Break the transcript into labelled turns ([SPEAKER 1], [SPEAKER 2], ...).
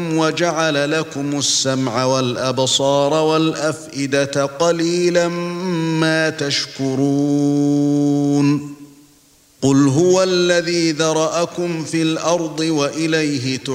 [SPEAKER 1] وجعل لكم السمع والأبصار والأفئدة قليلا ما تشكرون قل هو الذي ذرأكم في الأرض وإليه